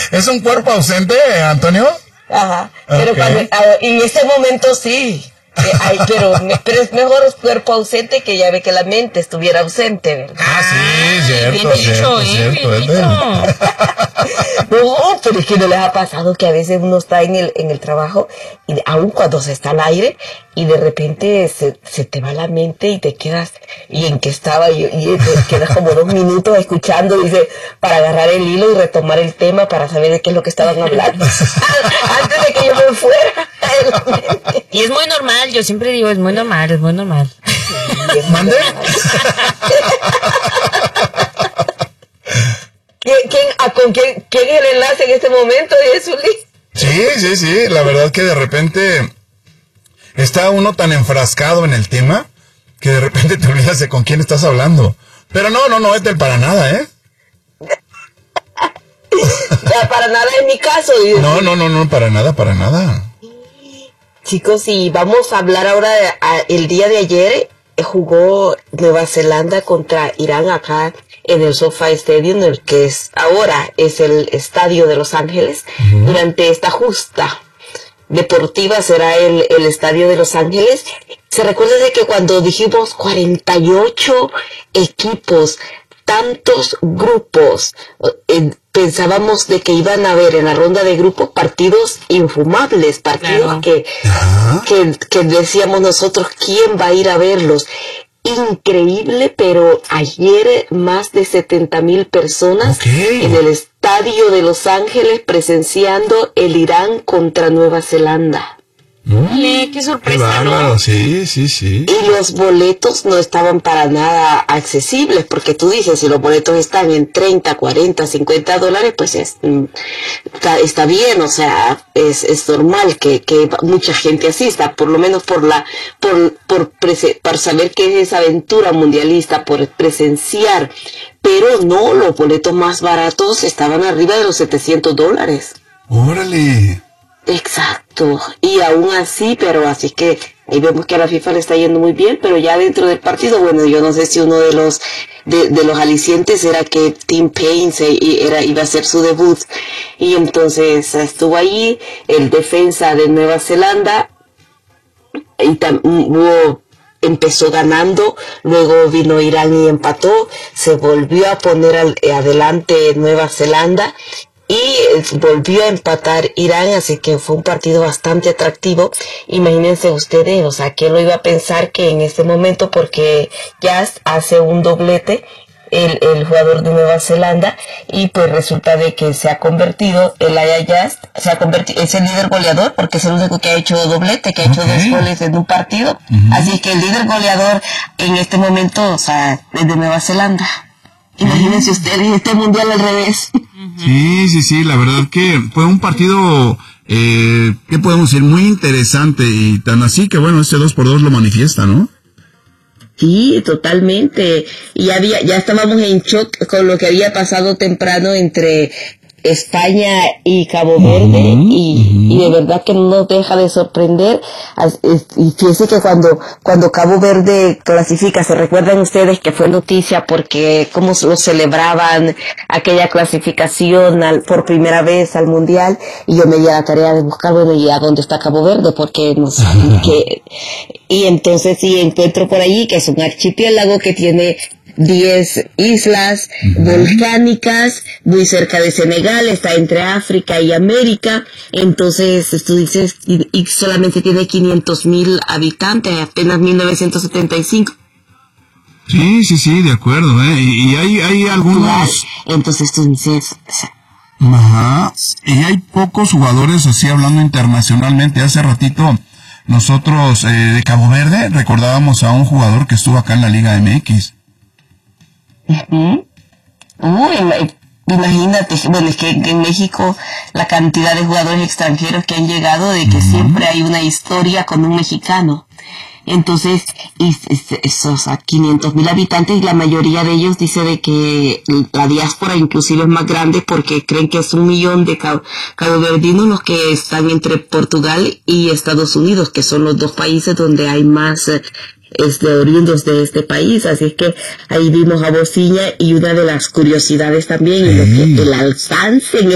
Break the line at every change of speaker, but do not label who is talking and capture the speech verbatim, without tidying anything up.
¿Es un cuerpo ausente, Antonio?
Ajá, pero
Okay.
cuando, a, en ese momento sí. Eh, ay, pero, pero es mejor cuerpo ausente que ya ve que la mente estuviera ausente, ¿verdad?
Ah, sí, cierto,
bien dicho,
cierto,
eh,
cierto.
bien
es
dicho.
No, pero es que no les ha pasado que a veces uno está en el, en el trabajo, y aun cuando se está al aire, y de repente se, se te va la mente y te quedas, y en que estaba, y, y te quedas como dos minutos escuchando, dice, para agarrar el hilo y retomar el tema para saber de qué es lo que estaban hablando. Antes de que yo me fuera.
Y es muy normal, yo siempre digo, es muy normal, es muy normal.
¿Mande?
¿Quién, quién, a, con quién, ¿Quién es el enlace en este momento, Jesuli?
Sí, sí, sí, la verdad que de repente está uno tan enfrascado en el tema que de repente te olvidas de con quién estás hablando. Pero no, no, no es del para nada, ¿eh?
Ya, para nada es mi caso.
No, no, no, no, para nada, para nada.
Chicos, y vamos a hablar ahora, de, a, el día de ayer eh, jugó Nueva Zelanda contra Irán acá en el SoFi Stadium, el que es ahora es el estadio de Los Ángeles. Uh-huh. Durante esta justa deportiva será el, el estadio de Los Ángeles. Se recuerda de que cuando dijimos cuarenta y ocho equipos, tantos grupos, eh, pensábamos de que iban a haber en la ronda de grupos partidos infumables, partidos claro. que, que, que decíamos nosotros, ¿quién va a ir a verlos? Increíble, pero ayer más de setenta mil personas okay. en el estadio de Los Ángeles presenciando el Irán contra Nueva Zelanda.
¡Qué, qué sorpresa!
Qué bárbaro, ¿no? Sí, sí, sí.
Y los boletos no estaban para nada accesibles, porque tú dices, si los boletos están en treinta, cuarenta, cincuenta dólares, pues es, está, está bien, o sea, es, es normal que, que mucha gente asista, por lo menos por la, por, por, prese, por saber qué es esa aventura mundialista, por presenciar, pero no, los boletos más baratos estaban arriba de los setecientos dólares.
¡Órale!
Exacto, y aún así, pero así que ahí vemos que a la FIFA le está yendo muy bien, pero ya dentro del partido, bueno, yo no sé si uno de los de, de los alicientes era que Tim Payne se, era, iba a hacer su debut, y entonces estuvo ahí el defensa de Nueva Zelanda, y tam, hubo, empezó ganando, luego vino Irán y empató, se volvió a poner al, adelante Nueva Zelanda, y volvió a empatar Irán, así que fue un partido bastante atractivo. Imagínense ustedes, o sea, ¿quién lo iba a pensar que en este momento, porque Jazz hace un doblete, el, el jugador de Nueva Zelanda, y pues resulta de que se ha convertido, el Aya Jazz, se ha convertido, es el líder goleador, porque es el único que ha hecho doblete, que ha hecho okay. dos goles en un partido, uh-huh. así que el líder goleador en este momento, o sea, es de Nueva Zelanda. Imagínense ustedes este mundial al revés.
Sí, sí, sí, la verdad que fue un partido, eh, ¿qué podemos decir? Muy interesante, y tan así que bueno, este dos por dos lo manifiesta, ¿no?
Sí, totalmente. Y había, ya estábamos en shock con lo que había pasado temprano entre España y Cabo Verde, uh-huh, y, uh-huh. y de verdad que no nos deja de sorprender. Y fíjense que cuando cuando Cabo Verde clasifica, se recuerdan ustedes que fue noticia porque cómo lo celebraban aquella clasificación al, por primera vez al mundial, y yo me di a la tarea de buscar, bueno, y a dónde está Cabo Verde, porque no sé qué. Y entonces sí encuentro por allí que es un archipiélago que tiene diez islas uh-huh. volcánicas, muy cerca de Senegal, está entre África y América. Entonces tú dices, y, y solamente tiene quinientos mil habitantes, apenas mil novecientos setenta y cinco.
Sí, sí, sí, de acuerdo, ¿eh? Y, y hay, hay algunos...
Entonces tú dices...
Ajá, y hay pocos jugadores así hablando internacionalmente. Hace ratito nosotros eh, de Cabo Verde recordábamos a un jugador que estuvo acá en la Liga M X.
Uh-huh. Uy, imagínate, bueno, es que en México la cantidad de jugadores extranjeros que han llegado, de que uh-huh. siempre hay una historia con un mexicano. Entonces, esos a quinientos mil habitantes, y la mayoría de ellos dice de que la diáspora inclusive es más grande, porque creen que es un millón de caboverdinos los que están entre Portugal y Estados Unidos, que son los dos países donde hay más eh, este, oriundos de este país. Así es que ahí vimos a Bociña, y una de las curiosidades también, sí. el alcance en